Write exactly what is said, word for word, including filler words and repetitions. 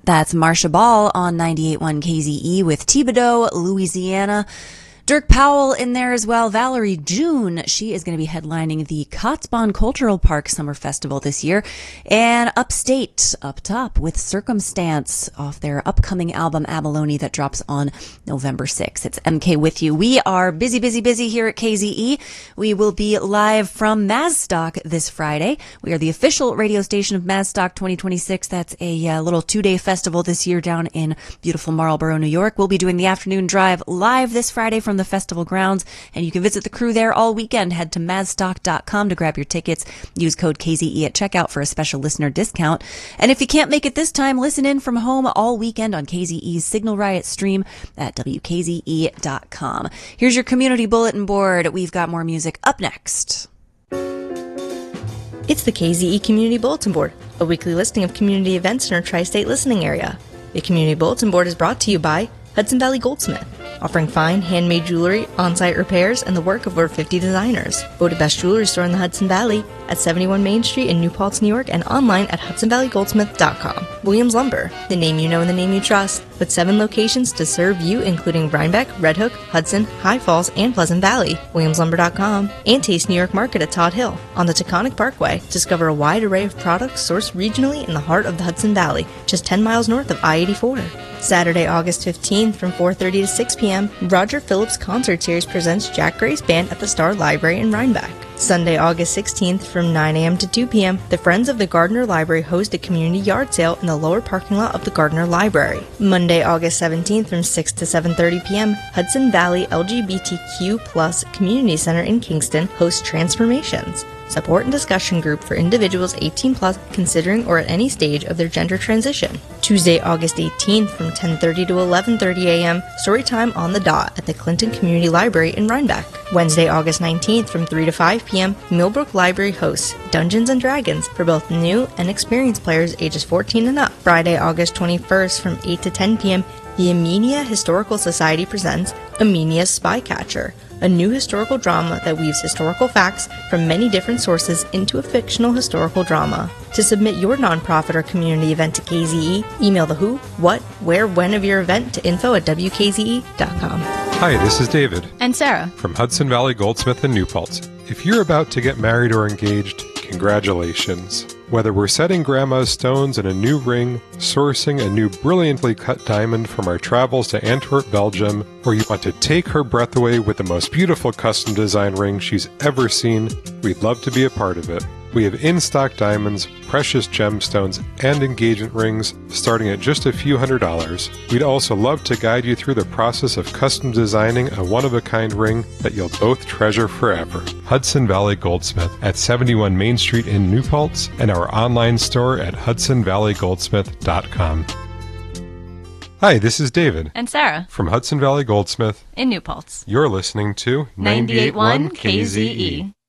That's Marsha Ball on ninety-eight point one K Z E with Thibodaux, Louisiana. Dirk Powell in there as well. Valerie June, she is going to be headlining the Kotzebue Cultural Park Summer Festival this year. And Upstate, up top with Circumstance off their upcoming album Abalone that drops on November sixth. It's M K with you. We are busy, busy, busy here at K Z E. We will be live from Mazstock this Friday. We are the official radio station of Mazstock twenty twenty-six. That's a uh, little two-day festival this year down in beautiful Marlboro, New York. We'll be doing the afternoon drive live this Friday from the festival grounds, and you can visit the crew there all weekend. Head to mazstock dot com to grab your tickets. Use code K Z E at checkout for a special listener discount. And if you can't make it this time, listen in from home all weekend on K Z E's Signal Riot stream at W K Z E dot com. Here's your community bulletin board. We've got more music up next. It's the K Z E Community Bulletin Board, a weekly listing of community events in our tri-state listening area. The Community Bulletin Board is brought to you by Hudson Valley Goldsmith, offering fine handmade jewelry, on-site repairs, and the work of over fifty designers. Voted best jewelry store in the Hudson Valley at seventy-one Main Street in New Paltz, New York, and online at hudson valley goldsmith dot com. Williams Lumber, the name you know and the name you trust, with seven locations to serve you, including Rhinebeck, Red Hook, Hudson, High Falls, and Pleasant Valley. williams lumber dot com, and Taste New York Market at Todd Hill on the Taconic Parkway. Discover a wide array of products sourced regionally in the heart of the Hudson Valley, just ten miles north of I eighty-four. Saturday, August fifteenth from four thirty to six p.m., Roger Phillips Concert Series presents Jack Gray's Band at the Star Library in Rhinebeck. Sunday, August sixteenth from nine a.m. to two p.m., the Friends of the Gardner Library host a community yard sale in the lower parking lot of the Gardner Library. Monday, August seventeenth from six to seven thirty p.m., Hudson Valley L G B T Q plus Community Center in Kingston hosts Transformations, support and discussion group for individuals eighteen plus considering or at any stage of their gender transition. Tuesday, August eighteenth from ten thirty to eleven thirty a.m., Storytime on the Dot at the Clinton Community Library in Rhinebeck. Wednesday, August nineteenth from three to five p.m., Millbrook Library hosts Dungeons and Dragons for both new and experienced players ages fourteen and up. Friday, August twenty-first from eight to ten p.m., the Amenia Historical Society presents Amenia's Spycatcher, a new historical drama that weaves historical facts from many different sources into a fictional historical drama. To submit your nonprofit or community event to K Z E, email the who, what, where, when of your event to info at W K Z E dot com. Hi, this is David. And Sarah. From Hudson Valley Goldsmith in New Paltz. If you're about to get married or engaged, congratulations. Whether we're setting Grandma's stones in a new ring, sourcing a new brilliantly cut diamond from our travels to Antwerp, Belgium, or you want to take her breath away with the most beautiful custom design ring she's ever seen, we'd love to be a part of it. We have in-stock diamonds, precious gemstones, and engagement rings starting at just a few hundred dollars. We'd also love to guide you through the process of custom designing a one-of-a-kind ring that you'll both treasure forever. Hudson Valley Goldsmith at seventy-one Main Street in New Paltz and our online store at hudson valley goldsmith dot com. Hi, this is David. And Sarah. From Hudson Valley Goldsmith in New Paltz. You're listening to ninety-eight point one K Z E.